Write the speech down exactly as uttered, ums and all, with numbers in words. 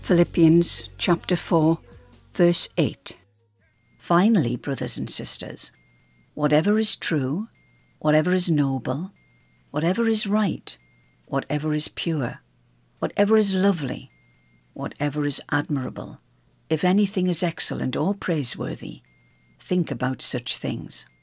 Philippians chapter four, verse eight. Finally, brothers and sisters, whatever is true, whatever is noble, whatever is right, whatever is pure, whatever is lovely, whatever is admirable, if anything is excellent or praiseworthy, think about such things.